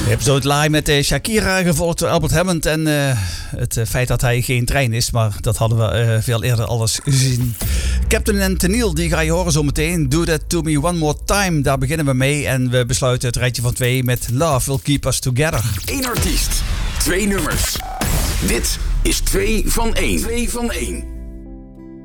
Episode live met Shakira, gevolgd door Albert Hammond en het feit dat hij geen trein is, maar dat hadden we veel eerder alles gezien. Captain en Tennille, die ga je horen zometeen. Do That To Me One More Time, daar beginnen we mee en we besluiten het rijtje van 2 met Love Will Keep Us Together. 1 artiest, 2 nummers. Dit is 2 van 1. 2 van 1.